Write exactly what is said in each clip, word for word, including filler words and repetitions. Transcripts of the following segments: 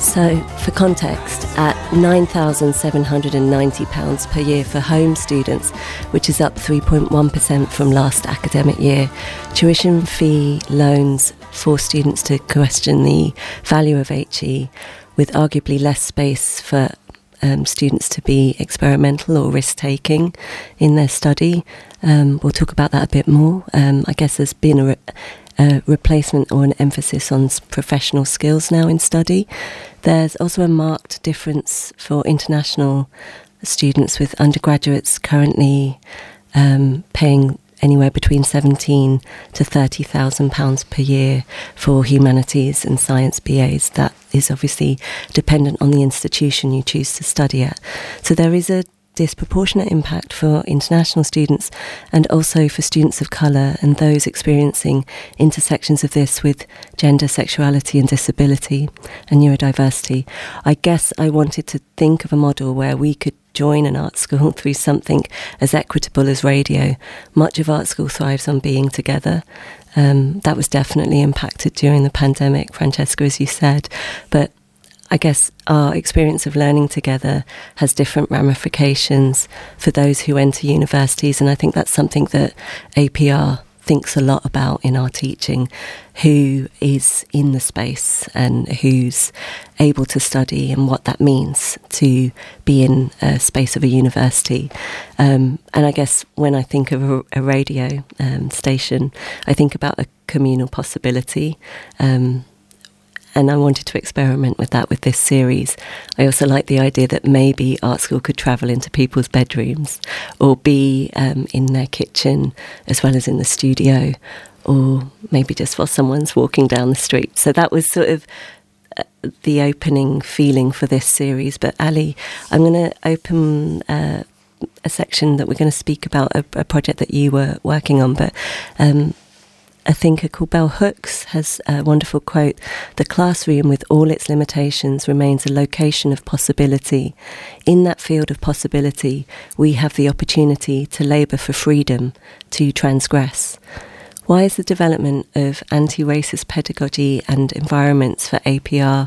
So, for context, at nine thousand seven hundred ninety pounds per year for home students, which is up three point one percent from last academic year, tuition fee loans force students to question the value of H E, with arguably less space for um, students to be experimental or risk-taking in their study. Um, we'll talk about that a bit more. Um, I guess there's been a... Re- a replacement or an emphasis on professional skills now in study. There's also a marked difference for international students, with undergraduates currently um, paying anywhere between seventeen to thirty thousand pounds per year for humanities and science B As. That is obviously dependent on the institution you choose to study at. So there is a disproportionate impact for international students and also for students of colour and those experiencing intersections of this with gender, sexuality and disability and neurodiversity. I guess I wanted to think of a model where we could join an art school through something as equitable as radio. Much of art school thrives on being together. Um, that was definitely impacted during the pandemic, Francesca, as you said, but I guess our experience of learning together has different ramifications for those who enter universities, and I think that's something that A P R thinks a lot about in our teaching: who is in the space and who's able to study and what that means to be in a space of a university. Um, and I guess when I think of a, a radio um, station, I think about a communal possibility. Um, And I wanted to experiment with that with this series. I also like the idea that maybe art school could travel into people's bedrooms or be um, in their kitchen as well as in the studio, or maybe just while someone's walking down the street. So that was sort of uh, the opening feeling for this series. But Ali, I'm going to open uh, a section that we're going to speak about a, a project that you were working on, but um, a thinker called Bell Hooks has a wonderful quote: "The classroom, with all its limitations, remains a location of possibility. In that field of possibility, we have the opportunity to labour for freedom, to transgress." Why is the development of anti-racist pedagogy and environments for A P R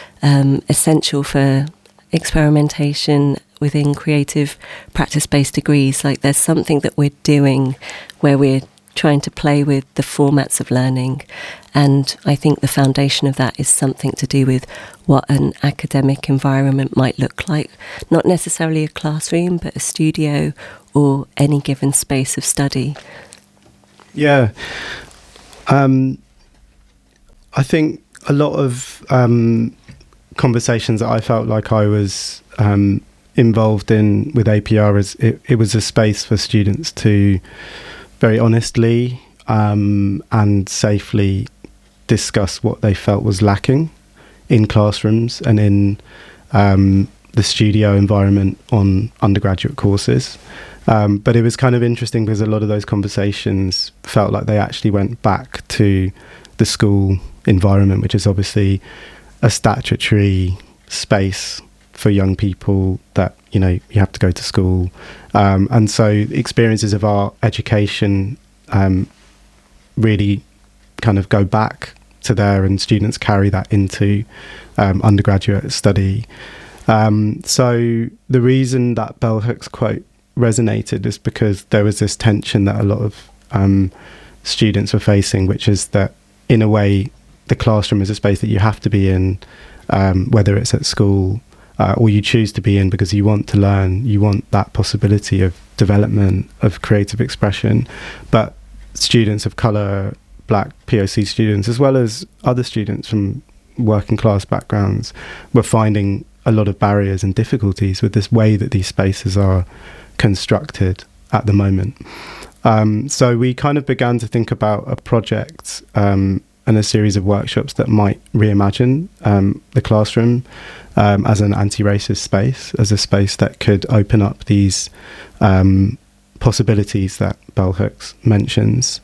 um, essential for experimentation within creative practice-based degrees? Like, there's something that we're doing where we're trying to play with the formats of learning, and I think the foundation of that is something to do with what an academic environment might look like, not necessarily a classroom but a studio or any given space of study. Yeah, um, I think a lot of um, conversations that I felt like I was um, involved in with A P R, is it, it was a space for students to very honestly um, and safely discuss what they felt was lacking in classrooms and in um, the studio environment on undergraduate courses. Um, but it was kind of interesting because a lot of those conversations felt like they actually went back to the school environment, which is obviously a statutory space for young people that, you know, you have to go to school. Um, and so experiences of our education um, really kind of go back to there, and students carry that into um, undergraduate study. Um, so the reason that Bell Hooks quote resonated is because there was this tension that a lot of um, students were facing, which is that in a way the classroom is a space that you have to be in, um, whether it's at school Uh, or you choose to be in because you want to learn, you want that possibility of development, of creative expression. But students of colour, black P O C students, as well as other students from working class backgrounds, were finding a lot of barriers and difficulties with this way that these spaces are constructed at the moment. Um, so we kind of began to think about a project um, and a series of workshops that might reimagine um, the classroom um, as an anti-racist space, as a space that could open up these um, possibilities that Bell Hooks mentions.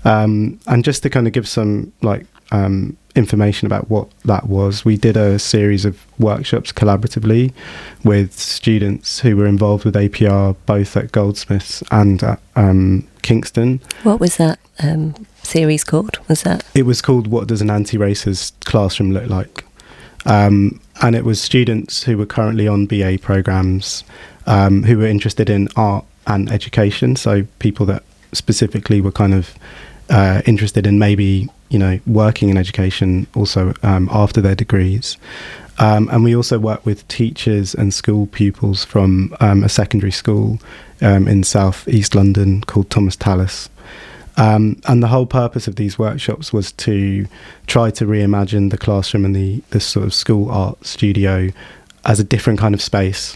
Um, and just to kind of give some like um, information about what that was, we did a series of workshops collaboratively with students who were involved with A P R, both at Goldsmiths and at um, Kingston. What was that um, series called? Was that? It was called What Does an Anti-Racist Classroom Look Like? Um, and it was students who were currently on B A programs um, who were interested in art and education. So people that specifically were kind of uh, interested in maybe, you know, working in education also um, after their degrees. Um, and we also work with teachers and school pupils from um, a secondary school um, in South East London called Thomas Tallis. Um, and the whole purpose of these workshops was to try to reimagine the classroom and the this sort of school art studio as a different kind of space.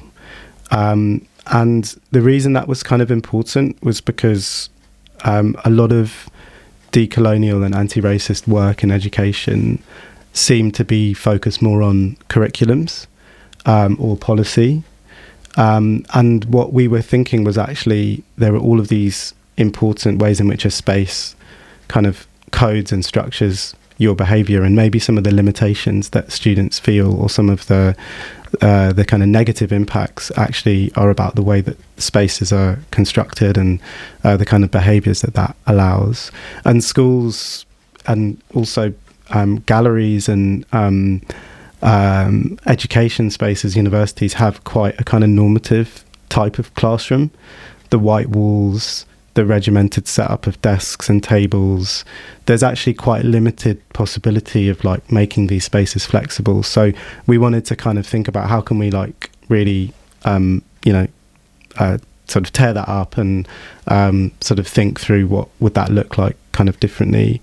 Um, and the reason that was kind of important was because um, a lot of decolonial and anti-racist work in education seemed to be focused more on curriculums um, or policy. Um, and what we were thinking was actually there were all of these important ways in which a space kind of codes and structures your behaviour, and maybe some of the limitations that students feel or some of the uh, the kind of negative impacts actually are about the way that spaces are constructed and uh, the kind of behaviours that that allows. And schools and also um, galleries and um, um, education spaces, universities have quite a kind of normative type of classroom. The white walls, the regimented setup of desks and tables, there's actually quite limited possibility of like making these spaces flexible. So we wanted to kind of think about how can we like really, um, you know, uh, sort of tear that up and um, sort of think through what would that look like kind of differently.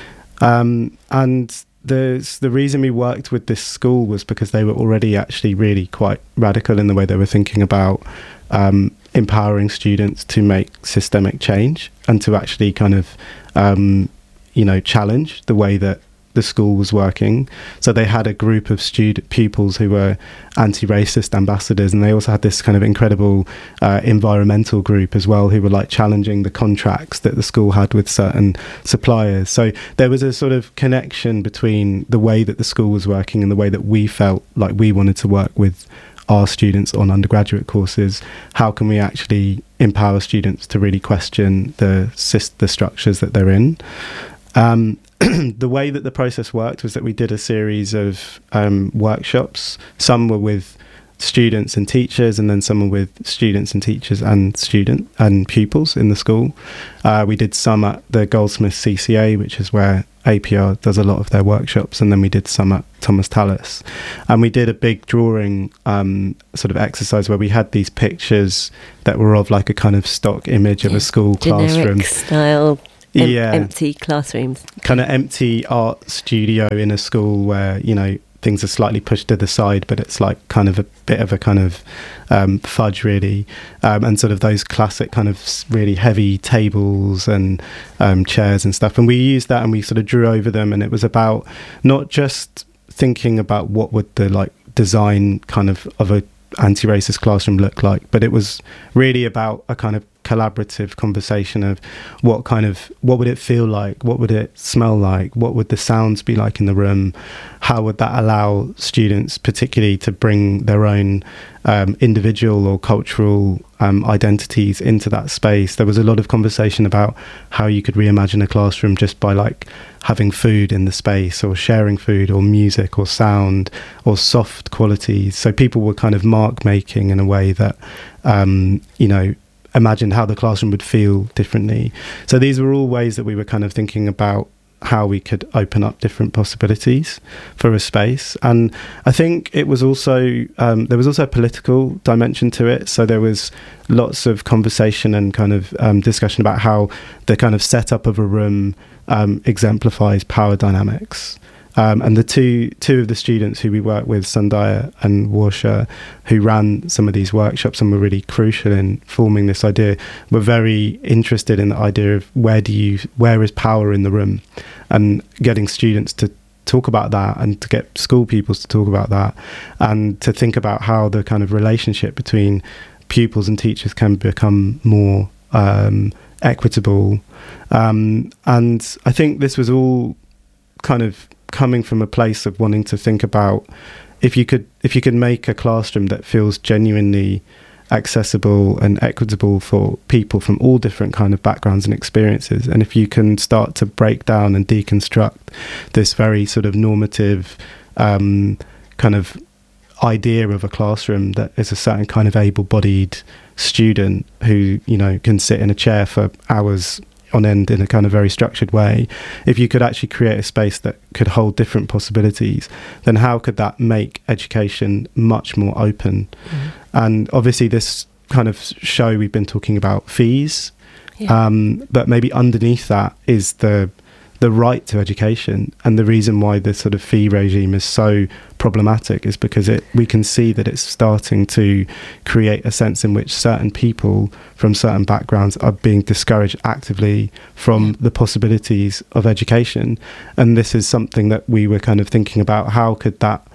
Um, and the the reason we worked with this school was because they were already actually really quite radical in the way they were thinking about um, empowering students to make systemic change and to actually kind of, um, you know, challenge the way that the school was working. So they had a group of student pupils who were anti-racist ambassadors, and they also had this kind of incredible uh, environmental group as well who were like challenging the contracts that the school had with certain suppliers. So there was a sort of connection between the way that the school was working and the way that we felt like we wanted to work with our students on undergraduate courses. How can we actually empower students to really question the the structures that they're in? Um, the way that the process worked was that we did a series of um, workshops. Some were with students and teachers, and then some were with students and teachers and student and pupils in the school. Uh, we did some at the Goldsmiths C C A, which is where A P R does a lot of their workshops, and then we did some at Thomas Tallis. And we did a big drawing um, sort of exercise where we had these pictures that were of like a kind of stock image of a school generic classroom. style. Em- yeah, empty classrooms. Kind of empty art studio in a school where, you know, things are slightly pushed to the side, but it's like kind of a bit of a kind of um, fudge really. Um, and sort of those classic kind of really heavy tables and um, chairs and stuff. And we used that and we sort of drew over them. And it was about not just thinking about what would the like design kind of of a anti-racist classroom look like, but it was really about a kind of collaborative conversation of what kind of what would it feel like, what would it smell like, what would the sounds be like in the room, how would that allow students particularly to bring their own um, individual or cultural um, identities into that space. There was a lot of conversation about how you could reimagine a classroom just by like having food in the space or sharing food or music or sound or soft qualities. So people were kind of mark making in a way that um, you know imagined how the classroom would feel differently. So these were all ways that we were kind of thinking about how we could open up different possibilities for a space. And I think it was also um, there was also a political dimension to it. So there was lots of conversation and kind of um, discussion about how the kind of setup of a room um, exemplifies power dynamics. Um, and the two two of the students who we worked with, Sundaya and Warsha, who ran some of these workshops and were really crucial in forming this idea, were very interested in the idea of where do you where is power in the room, and getting students to talk about that and to get school pupils to talk about that, and to think about how the kind of relationship between pupils and teachers can become more um, equitable. Um, and I think this was all kind of coming from a place of wanting to think about if you could if you could make a classroom that feels genuinely accessible and equitable for people from all different kind of backgrounds and experiences, and if you can start to break down and deconstruct this very sort of normative um, kind of idea of a classroom that is a certain kind of able-bodied student who, you know, can sit in a chair for hours on end in a kind of very structured way. If you could actually create a space that could hold different possibilities, then how could that make education much more open? Mm. And obviously this kind of show, we've been talking about fees, yeah. um, but maybe underneath that is the the right to education. And the reason why this sort of fee regime is so problematic is because it we can see that it's starting to create a sense in which certain people from certain backgrounds are being discouraged actively from the possibilities of education. And this is something that we were kind of thinking about. How could that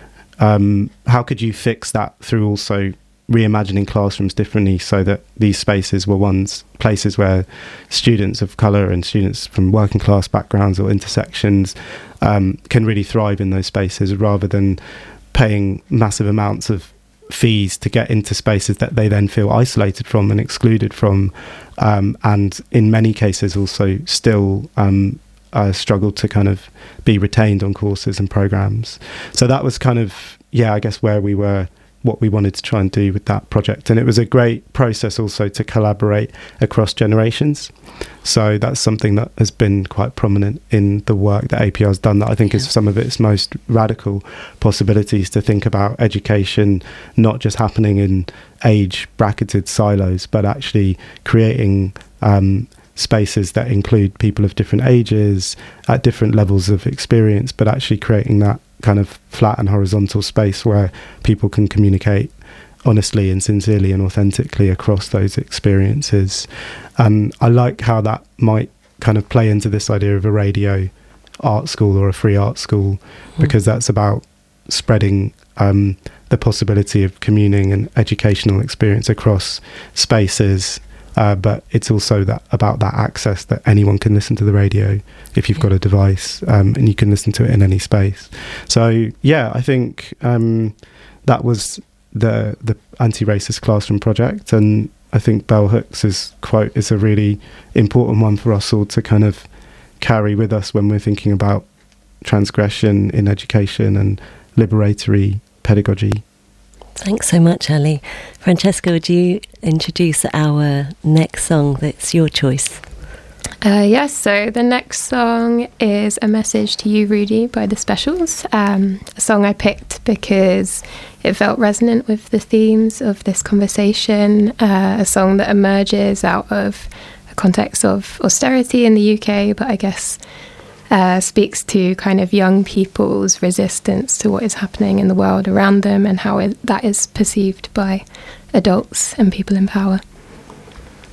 um, how could you fix that through also reimagining classrooms differently, so that these spaces were ones places where students of colour and students from working class backgrounds or intersections um, can really thrive in those spaces, rather than paying massive amounts of fees to get into spaces that they then feel isolated from and excluded from, um, and in many cases also still um, uh, struggle to kind of be retained on courses and programmes. So that was kind of, yeah, I guess where we were, what we wanted to try and do with that project. And it was a great process also to collaborate across generations. So that's something that has been quite prominent in the work that A P R has done, that I think yeah. is some of its most radical possibilities, to think about education not just happening in age bracketed silos, but actually creating um, spaces that include people of different ages at different levels of experience, but actually creating that kind of flat and horizontal space where people can communicate honestly and sincerely and authentically across those experiences. And I like how that might kind of play into this idea of a radio art school or a free art school, mm. because that's about spreading um, the possibility of communing and educational experience across spaces. Uh, but it's also that about that access, that anyone can listen to the radio if you've yeah. got a device, um, and you can listen to it in any space. So yeah, I think um, that was the the anti-racist classroom project, and I think Bell Hooks' quote is a really important one for us all to kind of carry with us when we're thinking about transgression in education and liberatory pedagogy. Thanks so much, Ali. Francesca, would you introduce our next song that's your choice? Uh, yes, so the next song is A Message to You, Rudy by The Specials, um, a song I picked because it felt resonant with the themes of this conversation, uh, a song that emerges out of a context of austerity in the U K, but I guess Uh, speaks to kind of young people's resistance to what is happening in the world around them and how it, that is perceived by adults and people in power.